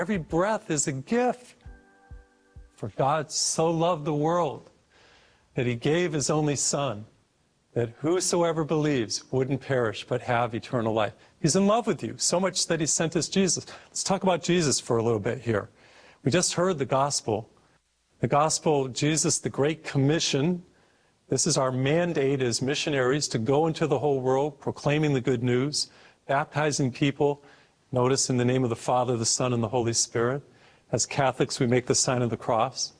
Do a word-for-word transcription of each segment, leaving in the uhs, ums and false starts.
Every breath is a gift. For God so loved the world that he gave his only Son, that whosoever believes wouldn't perish but have eternal life. He's in love with you, so much that he sent us Jesus. Let's talk about Jesus for a little bit here. We just heard the gospel. The gospel, Jesus, the Great Commission. This is our mandate as missionaries to go into the whole world, proclaiming the good news, baptizing people. Notice in the name of the Father, the Son, and the Holy Spirit. As Catholics, we make the sign of the cross.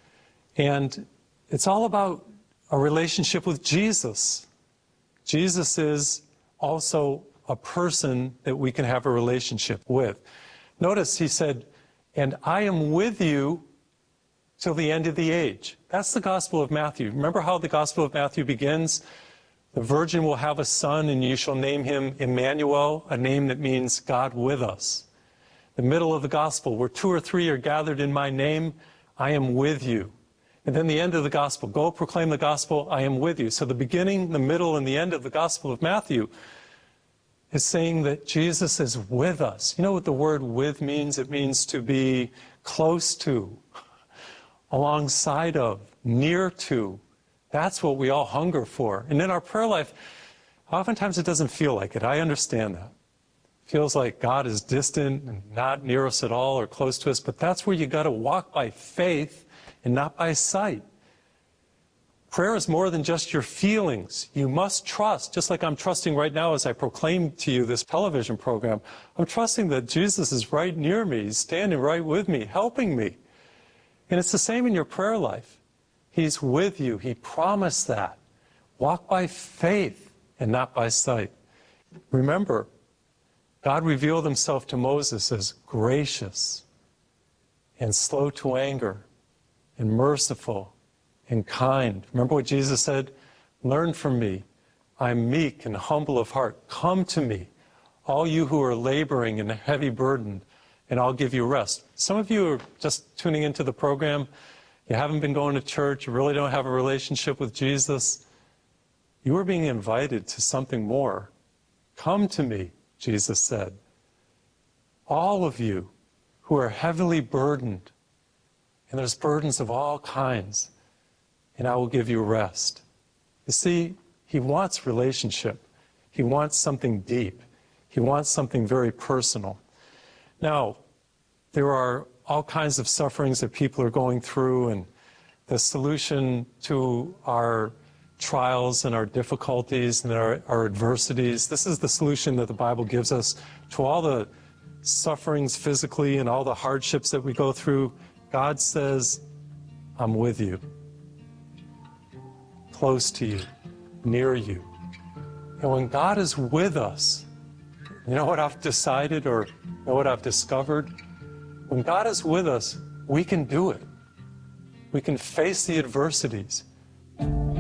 And it's all about a relationship with Jesus. Jesus is also a person that we can have a relationship with. Notice he said, and I am with you till the end of the age. That's the Gospel of Matthew. Remember how the Gospel of Matthew begins? The virgin will have a son, and you shall name him Emmanuel, a name that means God with us. The middle of the Gospel, where two or three are gathered in my name, I am with you. And then the end of the Gospel, go proclaim the Gospel, I am with you. So the beginning, the middle, and the end of the Gospel of Matthew is saying that Jesus is with us. You know what the word with means? It means to be close to, alongside of, near to. That's what we all hunger for. And in our prayer life, oftentimes it doesn't feel like it. I understand that. It feels like God is distant and not near us at all or close to us, but that's where you got to walk by faith and not by sight. Prayer is more than just your feelings. You must trust, just like I'm trusting right now as I proclaim to you this television program. I'm trusting that Jesus is right near me. He's standing right with me, helping me. And it's the same in your prayer life. He's with you. He promised that. Walk by faith and not by sight. Remember, God revealed himself to Moses as gracious and slow to anger and merciful and kind. Remember what Jesus said? Learn from me. I'm meek and humble of heart. Come to me, all you who are laboring and heavy burdened, and I'll give you rest. Some of you are just tuning into the program. You haven't been going to church. You really don't have a relationship with Jesus. You are being invited to something more. Come to me, Jesus said. All of you who are heavily burdened, and there's burdens of all kinds, and I will give you rest. You see, he wants relationship. He wants something deep. He wants something very personal. Now, there are all kinds of sufferings that people are going through, and the solution to our trials and our difficulties and our, our adversities, this is the solution that the Bible gives us to all the sufferings physically and all the hardships that we go through. God says, I'm with you, close to you, near you. And when God is with us, you know what I've decided, or you know what I've discovered? When God is with us, we can do it. We can face the adversities.